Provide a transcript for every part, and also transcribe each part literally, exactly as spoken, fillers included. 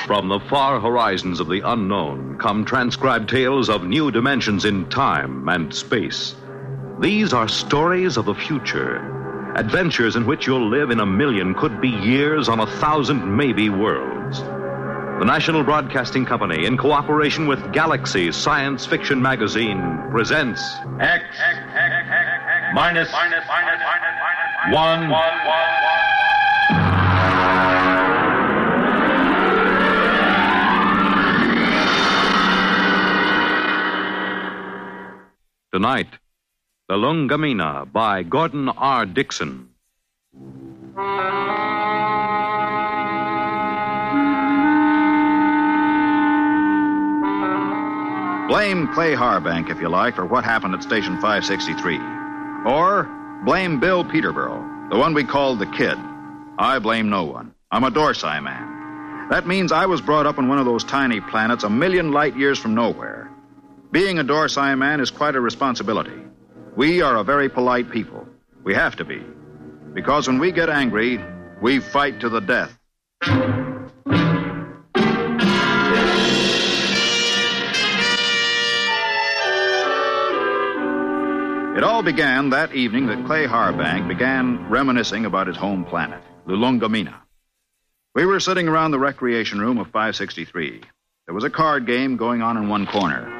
From the far horizons of the unknown come transcribed tales of new dimensions in time and space. These are stories of the future, adventures in which you'll live in a million, could be years on a thousand maybe worlds. The National Broadcasting Company, in cooperation with Galaxy Science Fiction Magazine, presents X, X, X, X, X minus, minus, minus, minus, one, one, one, one. Tonight, The Lungamina by Gordon R. Dixon. Blame Clay Harbank, if you like, for what happened at Station five sixty-three. Or blame Bill Peterborough, the one we called the Kid. I blame no one. I'm a Dorsai man. That means I was brought up on one of those tiny planets a million light years from nowhere. Being a Dorsai man is quite a responsibility. We are a very polite people. We have to be. Because when we get angry, we fight to the death. It all began that evening that Clay Harbank began reminiscing about his home planet, Lulungamina. We were sitting around the recreation room of five sixty-three. There was a card game going on in one corner.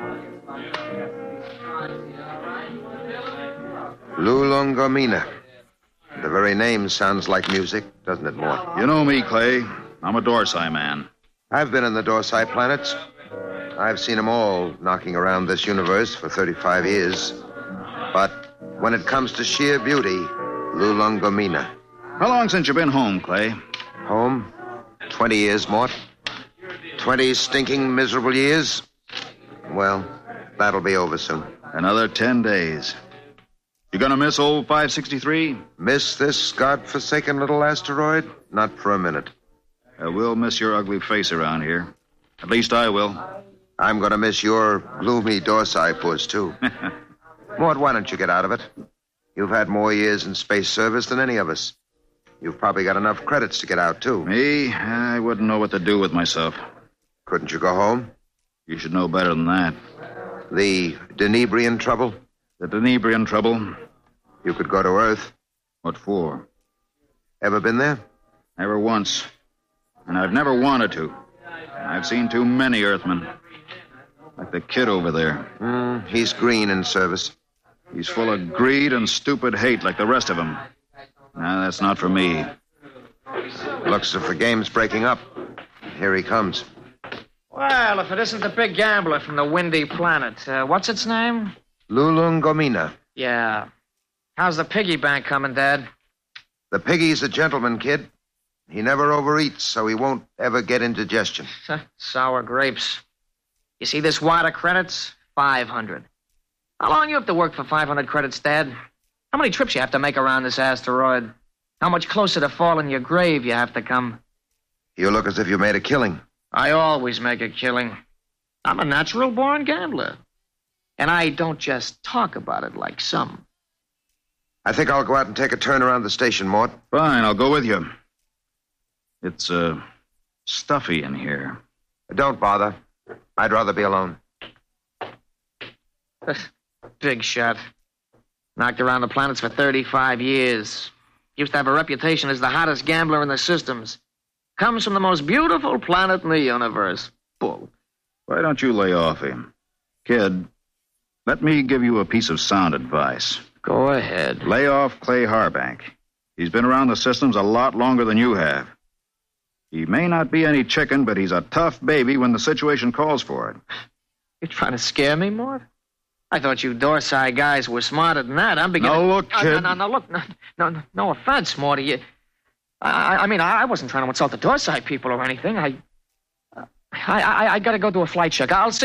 Lulungamina. The very name sounds like music, doesn't it, Mort? You know me, Clay. I'm a Dorsai man. I've been in the Dorsai planets. I've seen them all knocking around this universe for thirty-five years. But when it comes to sheer beauty, Lulungamina. How long since you've been home, Clay? Home? Twenty years, Mort. Twenty stinking, miserable years. Well, that'll be over soon. Another ten days. You gonna miss old five sixty-three? Miss this godforsaken little asteroid? Not for a minute. I will miss your ugly face around here. At least I will. I'm gonna miss your gloomy Dorsai puss, too. Mort, why don't you get out of it? You've had more years in space service than any of us. You've probably got enough credits to get out, too. Me? I wouldn't know what to do with myself. Couldn't you go home? You should know better than that. The Denebrian trouble? The Denebrian trouble? You could go to Earth. What for? Ever been there? Never once. And I've never wanted to. I've seen too many Earthmen. Like the Kid over there. Mm, he's green in service. He's full of greed and stupid hate like the rest of them. Nah, that's not for me. Looks as if the game's breaking up. Here he comes. Well, if it isn't the big gambler from the windy planet. Uh, what's its name? Lulungamina. Yeah. How's the piggy bank coming, Dad? The piggy's a gentleman, Kid. He never overeats, so he won't ever get indigestion. Sour grapes. You see this wad of credits? five hundred. How long you have to work for five hundred credits, Dad? How many trips you have to make around this asteroid? How much closer to fall in your grave you have to come? You look as if you made a killing. I always make a killing. I'm a natural-born gambler. And I don't just talk about it like some. I think I'll go out and take a turn around the station, Mort. Fine, I'll go with you. It's, uh, stuffy in here. Don't bother. I'd rather be alone. Big shot. Knocked around the planets for thirty-five years. Used to have a reputation as the hottest gambler in the systems. Comes from the most beautiful planet in the universe. Bull. Why don't you lay off him? Kid, let me give you a piece of sound advice. Go ahead. Lay off Clay Harbank. He's been around the systems a lot longer than you have. He may not be any chicken, but he's a tough baby when the situation calls for it. You trying to scare me, Mort? I thought you Dorsai guys were smarter than that. I'm beginning... No, look, kid. No, no, no, look. No, no, no offense, Morty. You... I, I mean, I wasn't trying to insult the Dorsai people or anything. I... I, I, I gotta go do a flight check. I'll see...